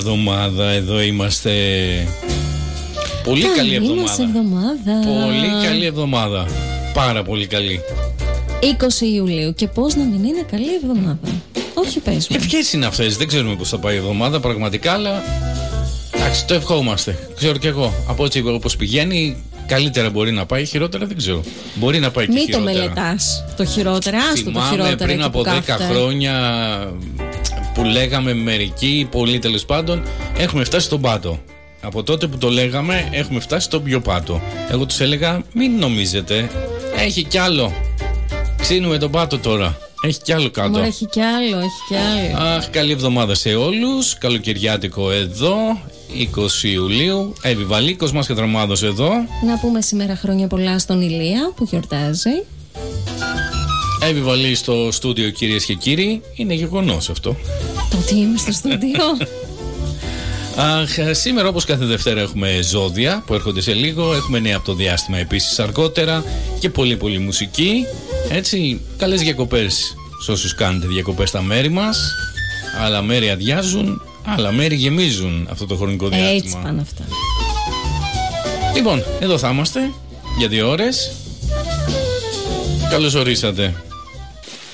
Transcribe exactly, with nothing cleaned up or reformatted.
Εβδομάδα, εδώ είμαστε. Πολύ καλή, καλή εβδομάδα. εβδομάδα. Πολύ καλή εβδομάδα. Πάρα πολύ καλή. είκοσι Ιουλίου. Και πώς να μην είναι καλή εβδομάδα? Όχι, πες μου. Ε, ποιες είναι αυτές? Δεν ξέρουμε πώς θα πάει η εβδομάδα πραγματικά, αλλά εντάξει, το ευχόμαστε. Ξέρω κι εγώ. Από έτσι όπως πηγαίνει, καλύτερα μπορεί να πάει, χειρότερα δεν ξέρω. Μπορεί να πάει και Μην χειρότερα. Μην το μελετάς το χειρότερα, άστο το χειρότερα. Πριν από δέκα χρόνια που λέγαμε μερικοί, πολλοί τέλος πάντων, έχουμε φτάσει στον πάτο. Από τότε που το λέγαμε, έχουμε φτάσει στον πιο πάτο. Εγώ τους έλεγα, μην νομίζετε, έχει κι άλλο. Ξύνουμε τον πάτο τώρα. Έχει κι άλλο κάτω. Μα έχει κι άλλο, έχει κι άλλο. Αχ, καλή εβδομάδα σε όλους. Καλοκαιριάτικο εδώ, είκοσι Ιουλίου. Εύη Βαλίκος, μας και Δραμάδος εδώ. Να πούμε σήμερα χρόνια πολλά στον Ηλία που γιορτάζει. Εύη Βαλή στο στούντιο, κυρίες και κύριοι. Είναι γεγονός αυτό. Το ότι είμαι στο στούντιο. Αχ, σήμερα όπως κάθε Δευτέρα έχουμε ζώδια που έρχονται σε λίγο. Έχουμε νέα από το διάστημα επίσης αργότερα. Και πολύ πολύ μουσική. Έτσι, καλές διακοπές σε όσους κάνετε διακοπές στα μέρη μας. Άλλα μέρη αδειάζουν, άλλα μέρη γεμίζουν αυτό το χρονικό διάστημα. Έτσι πάνε αυτά. Λοιπόν, εδώ θα είμαστε για δύο ώρες. Καλώς ορίσατε.